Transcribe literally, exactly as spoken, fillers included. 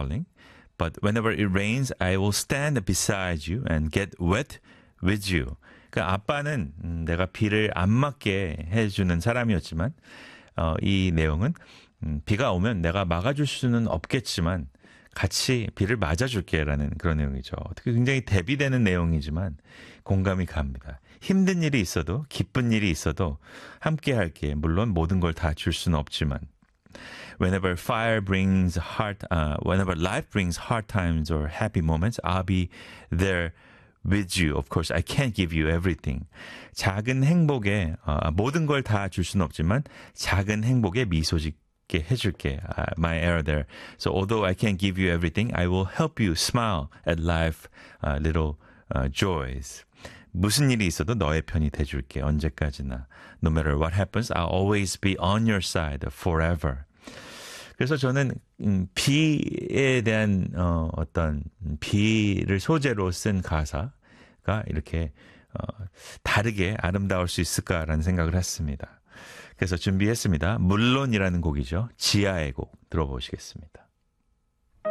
falling. But whenever it rains, I will stand beside you and get wet with you. 그러니까 아빠는 음, 내가 비를 안 맞게 해주는 사람이었지만 어, 이 내용은 음, 비가 오면 내가 막아줄 수는 없겠지만 같이 비를 맞아줄게라는 그런 내용이죠. 어떻게 굉장히 대비되는 내용이지만 공감이 갑니다. 힘든 일이 있어도 기쁜 일이 있어도 함께 할게. 물론 모든 걸 다 줄 수는 없지만 Whenever fire brings hard, uh, whenever life brings hard times or happy moments, I'll be there with you. Of course, I can't give you everything. 작은 행복에 어, 모든 걸 다 줄 수는 없지만 작은 행복에 미소 짓게 해줄게. Uh, my error there. So although I can't give you everything, I will help you smile at life, uh, little uh, joys. 무슨 일이 있어도 너의 편이 돼줄게. 언제까지나. No matter what happens, I'll always be on your side forever. 그래서 저는 음, 비에 대한 어, 어떤 비를 소재로 쓴 가사가 이렇게 어, 다르게 아름다울 수 있을까라는 생각을 했습니다. 그래서 준비했습니다. 물론이라는 곡이죠. 지하의 곡 들어보시겠습니다.